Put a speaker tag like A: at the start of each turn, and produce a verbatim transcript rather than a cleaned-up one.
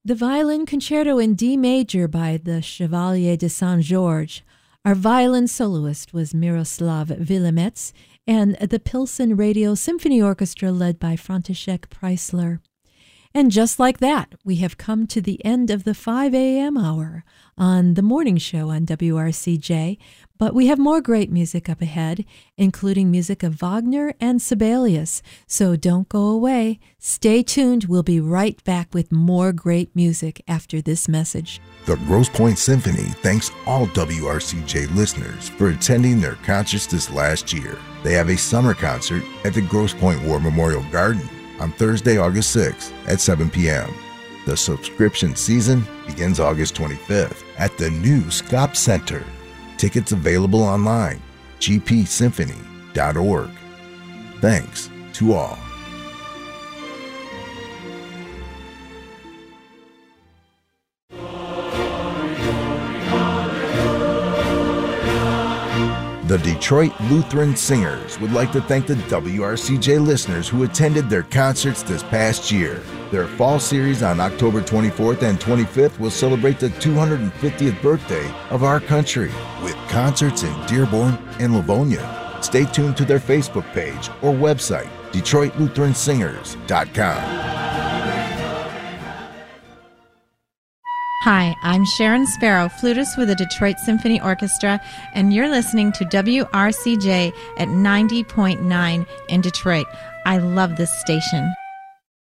A: The Violin Concerto in D major by the Chevalier de Saint-Georges. Our violin soloist was Miroslav Vilimets, and the Pilsen Radio Symphony Orchestra led by František Preisler. And just like that, we have come to the end of the five a.m. hour on the morning show on W R C J, but we have more great music up ahead, including music of Wagner and Sibelius. So don't go away. Stay tuned. We'll be right back with more great music after this message.
B: The Grosse Pointe Symphony thanks all W R C J listeners for attending their concerts this last year. They have a summer concert at the Grosse Pointe War Memorial Garden on Thursday, August sixth at seven p.m. The subscription season begins August twenty-fifth at the new Scop Center. Tickets available online, g p symphony dot org. Thanks to all. The Detroit Lutheran Singers would like to thank the W R C J listeners who attended their concerts this past year. Their fall series on October twenty-fourth and twenty-fifth will celebrate the two hundred fiftieth birthday of our country with concerts in Dearborn and Livonia. Stay tuned to their Facebook page or website, detroit lutheran singers dot com.
C: Hi, I'm Sharon Sparrow, flutist with the Detroit Symphony Orchestra, and you're listening to W R C J at ninety point nine in Detroit. I love this station.